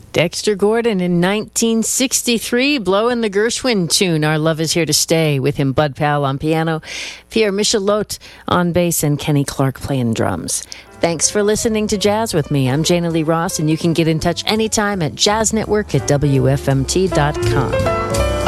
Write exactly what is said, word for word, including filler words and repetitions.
Dexter Gordon in nineteen sixty-three, blowing the Gershwin tune, Our Love Is Here to Stay, with him Bud Powell on piano, Pierre Michelot on bass, and Kenny Clark playing drums. Thanks for listening to Jazz with me. I'm Jana Lee Ross, and you can get in touch anytime at jazz network at W F M T dot com.